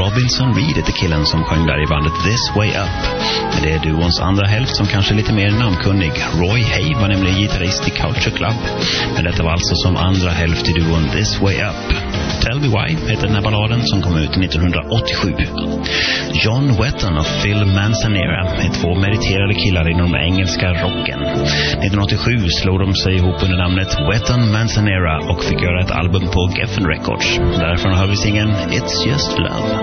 Robinson Reed heter killen som sjöng där i bandet This Way Up. Men det är duons andra hälft som kanske är lite mer namnkunnig. Roy Hay var nämligen gitarrist i Culture Club. Men detta var alltså som andra hälft i duon This Way Up. Tell Me Why heter den här balladen som kom ut 1987. John Wetton och Phil Manzanera är två meriterade killar inom den engelska rocken. 1987 slog de sig ihop under namnet Wetton Manzanera och fick göra ett album på Geffen Records. Därifrån hör vi singeln It's Just Love.